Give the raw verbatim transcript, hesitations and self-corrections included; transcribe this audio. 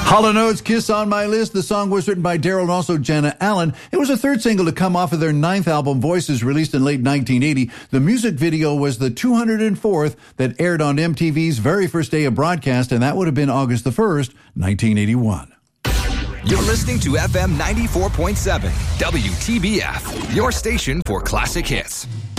Hall and Oates' Kiss on My List. The song was written by Daryl and also Jana Allen. It was the third single to come off of their ninth album, Voices, released in late nineteen eighty. The music video was the two hundred fourth that aired on M T V's very first day of broadcast, and that would have been August the first, nineteen eighty-one. You're listening to F M ninety-four point seven, W T B F, your station for classic hits.